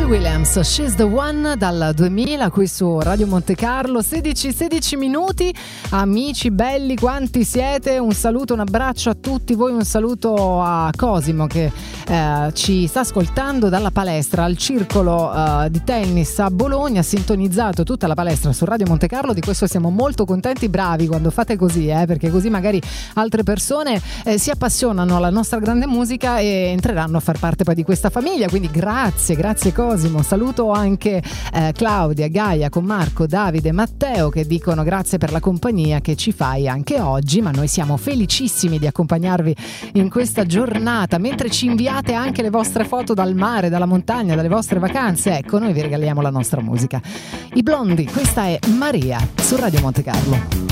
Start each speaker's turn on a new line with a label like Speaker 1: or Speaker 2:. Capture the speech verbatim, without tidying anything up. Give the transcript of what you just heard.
Speaker 1: Williams, She's the One, dal duemila qui su Radio Monte Carlo. Sedici sedici minuti, amici belli, quanti siete? Un saluto, un abbraccio a tutti voi, un saluto a Cosimo che eh, ci sta ascoltando dalla palestra al circolo eh, di tennis a Bologna, sintonizzato tutta la palestra su Radio Monte Carlo. Di questo siamo molto contenti, bravi quando fate così, eh, perché così magari altre persone eh, si appassionano alla nostra grande musica e entreranno a far parte poi di questa famiglia, quindi grazie, grazie Cosimo. Saluto anche eh, Claudia, Gaia, con Marco, Davide, Matteo che dicono grazie per la compagnia che ci fai anche oggi, ma noi siamo felicissimi di accompagnarvi in questa giornata, mentre ci inviate anche le vostre foto dal mare, dalla montagna, dalle vostre vacanze. Ecco, noi vi regaliamo la nostra musica. I Blondi, questa è Maria su Radio Monte Carlo.